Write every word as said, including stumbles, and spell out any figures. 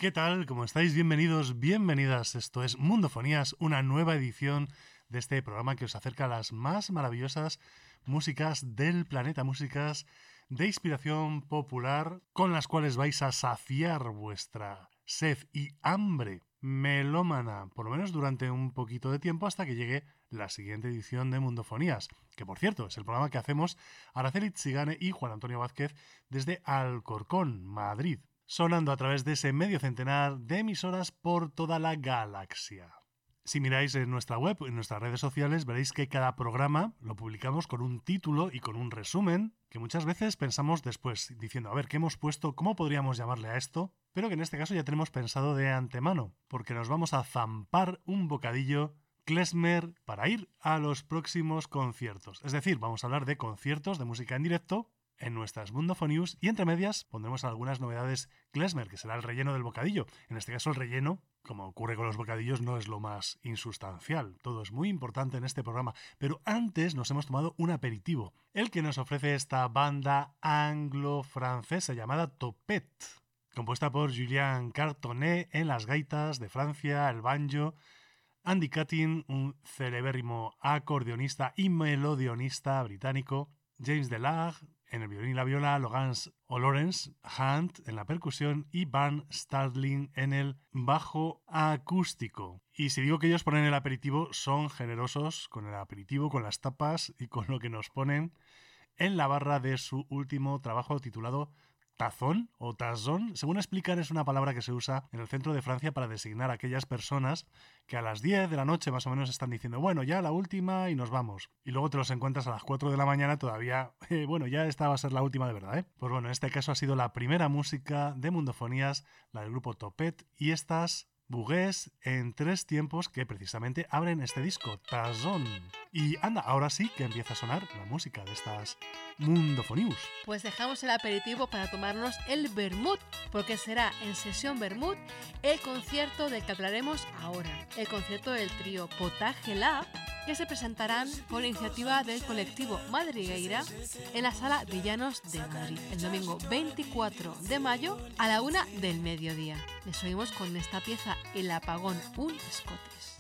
¿Qué tal? ¿Cómo estáis? Bienvenidos, bienvenidas. Esto es Mundofonías, una nueva edición de este programa que os acerca a las más maravillosas músicas del planeta, músicas de inspiración popular con las cuales vais a saciar vuestra sed y hambre melómana, por lo menos durante un poquito de tiempo hasta que llegue la siguiente edición de Mundofonías, que por cierto es el programa que hacemos Araceli Tsigane y Juan Antonio Vázquez desde Alcorcón, Madrid, sonando a través de ese medio centenar de emisoras por toda la galaxia. Si miráis en nuestra web, en nuestras redes sociales, veréis que cada programa lo publicamos con un título y con un resumen que muchas veces pensamos después, diciendo, a ver, ¿qué hemos puesto? ¿Cómo podríamos llamarle a esto? Pero que en este caso ya tenemos pensado de antemano, porque nos vamos a zampar un bocadillo klezmer para ir a los próximos conciertos. Es decir, vamos a hablar de conciertos de música en directo en nuestras Mundofonews y entre medias pondremos algunas novedades klezmer, que será el relleno del bocadillo. En este caso el relleno, como ocurre con los bocadillos, no es lo más insustancial. Todo es muy importante en este programa. Pero antes nos hemos tomado un aperitivo, el que nos ofrece esta banda anglo-francesa llamada Topet, compuesta por Julien Cartonnet en las gaitas de Francia, el banjo, Andy Cutting, un celebérrimo acordeonista y melodionista británico, James Delage en el violín y la viola, Logans o Lawrence Hunt en la percusión y Van Starling en el bajo acústico. Y si digo que ellos ponen el aperitivo, son generosos con el aperitivo, con las tapas y con lo que nos ponen en la barra de su último trabajo titulado Tazón o tazón, según explican, es una palabra que se usa en el centro de Francia para designar a aquellas personas que a las diez de la noche más o menos están diciendo, bueno, ya la última y nos vamos. Y luego te los encuentras a las cuatro de la mañana todavía, eh, bueno, ya esta va a ser la última de verdad, ¿eh? Pues bueno, en este caso ha sido la primera música de Mundofonías, la del grupo Topet, y estas bugués en tres tiempos que precisamente abren este disco, Tazón. Y anda, ahora sí que empieza a sonar la música de estas Mundofonews. Pues dejamos el aperitivo para tomarnos el vermut, porque será en sesión vermut el concierto del que hablaremos ahora, el concierto del trío Potaje La, que se presentarán por iniciativa del colectivo Madrigueira en la Sala de Llanos de Madrid el domingo veinticuatro de mayo a la una del mediodía. Les oímos con esta pieza El apagón, un Scottish.